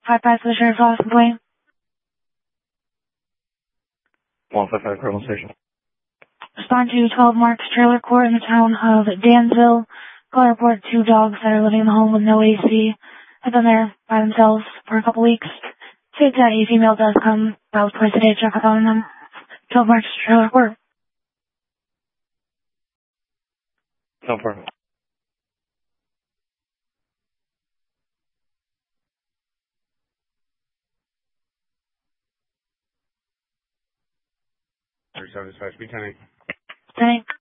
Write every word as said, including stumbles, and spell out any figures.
five five to the sheriff's office complaint. one five five Cardinal Station. Respond to twelve Marks Trailer Court in the town of Danville. Call report two dogs that are living in the home with no A C. Have been there by themselves for a couple weeks. Say that a female does come about twice a day to check up on them. twelve Marks Trailer Court. No problem. thirty-seven dispatch, B ten eight. Thanks.